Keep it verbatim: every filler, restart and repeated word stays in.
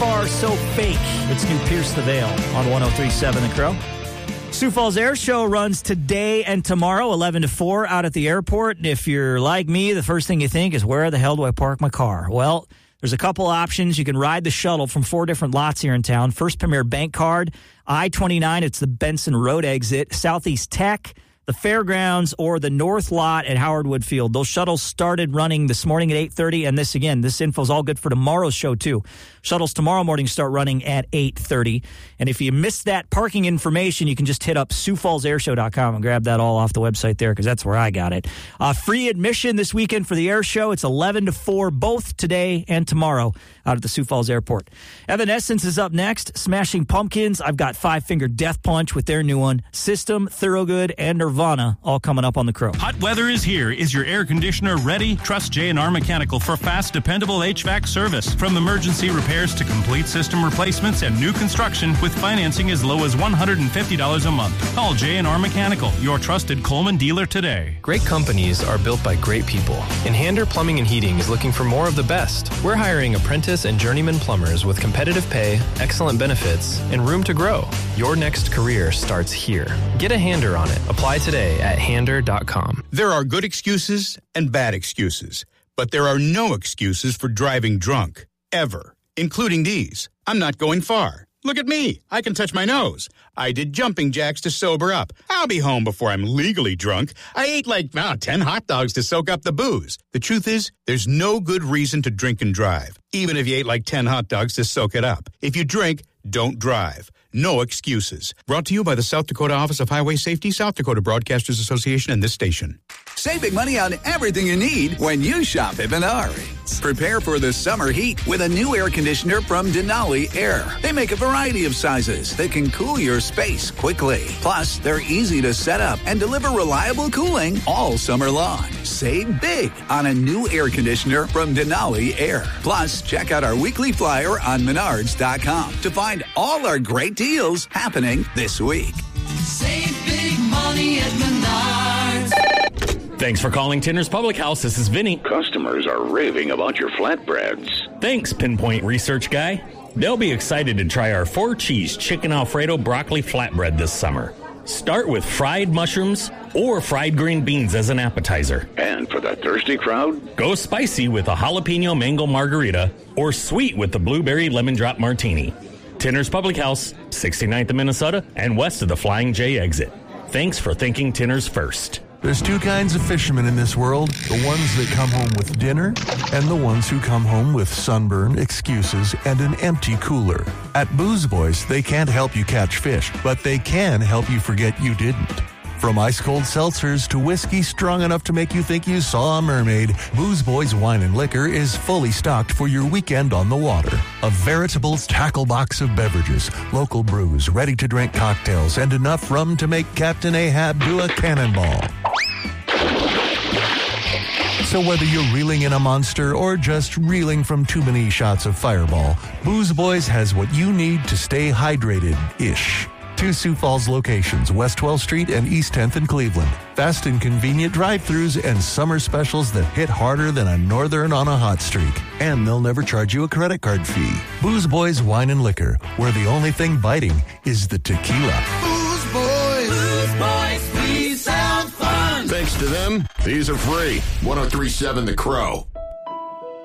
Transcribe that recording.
far, so fake. It's new Pierce the Veil on one oh three point seven The Crow. Sioux Falls Air Show runs today and tomorrow, eleven to four, out at the airport. And if you're like me, the first thing you think is, where the hell do I park my car? Well, there's a couple options. You can ride the shuttle from four different lots here in town. First Premier Bank Card, I twenty-nine, it's the Benson Road exit, Southeast Tech, the Fairgrounds, or the North Lot at Howard Wood Field. Those shuttles started running this morning at eight thirty, and this, again, this info is all good for tomorrow's show, too. Shuttles tomorrow morning start running at eight thirty. And if you missed that parking information, you can just hit up Sioux Falls Air Show dot com and grab that all off the website there, because that's where I got it. Uh, free admission this weekend for the air show. It's eleven to four, both today and tomorrow out at the Sioux Falls Airport. Evanescence is up next. Smashing Pumpkins. I've got Five Finger Death Punch with their new one. System, Thorogood, and Nirvana all coming up on the Crow. Hot weather is here. Is your air conditioner ready? Trust J and R Mechanical for fast, dependable H V A C service. From emergency repairs to complete system replacements and new construction with financing as low as one hundred fifty dollars a month. Call J and R Mechanical, your trusted Coleman dealer today. Great companies are built by great people. And Hander Plumbing and Heating is looking for more of the best. We're hiring apprentice and journeyman plumbers with competitive pay, excellent benefits, and room to grow. Your next career starts here. Get a Hander on it. Apply today at hander dot com. There are good excuses and bad excuses, but there are no excuses for driving drunk, ever, including these. I'm not going far. Look at me. I can touch my nose. I did jumping jacks to sober up. I'll be home before I'm legally drunk. I ate like oh, ten hot dogs to soak up the booze. The truth is, there's no good reason to drink and drive, even if you ate like ten hot dogs to soak it up. If you drink, don't drive. No excuses. Brought to you by the South Dakota Office of Highway Safety, South Dakota Broadcasters Association, and this station. Saving money on everything you need when you shop at Menards. Prepare for the summer heat with a new air conditioner from Denali Air. They make a variety of sizes that can cool your space quickly. Plus, they're easy to set up and deliver reliable cooling all summer long. Save big on a new air conditioner from Denali Air. Plus, check out our weekly flyer on menards dot com to find all our great deals happening this week. Save big money at Menards. Thanks for calling Tinner's Public House. This is Vinny. Customers are raving about your flatbreads. Thanks, Pinpoint Research Guy. They'll be excited to try our four-cheese chicken Alfredo broccoli flatbread this summer. Start with fried mushrooms or fried green beans as an appetizer. And for the thirsty crowd, go spicy with a jalapeno mango margarita or sweet with the blueberry lemon drop martini. Tinner's Public House, sixty-ninth of Minnesota and west of the Flying J exit. Thanks for thinking Tinner's first. There's two kinds of fishermen in this world, the ones that come home with dinner and the ones who come home with sunburn, excuses, and an empty cooler. At Booze Boys, they can't help you catch fish, but they can help you forget you didn't. From ice-cold seltzers to whiskey strong enough to make you think you saw a mermaid, Booze Boys Wine and Liquor is fully stocked for your weekend on the water. A veritable tackle box of beverages, local brews, ready-to-drink cocktails, and enough rum to make Captain Ahab do a cannonball. So whether you're reeling in a monster or just reeling from too many shots of Fireball, Booze Boys has what you need to stay hydrated-ish. Two Sioux Falls locations, West twelfth Street and East tenth in Cleveland. Fast and convenient drive-thrus and summer specials that hit harder than a northern on a hot streak. And they'll never charge you a credit card fee. Booze Boys Wine and Liquor, where the only thing biting is the tequila. Booze Boys. Booze Boys, we sound fun. Thanks to them, these are free. one oh three point seven The Crow.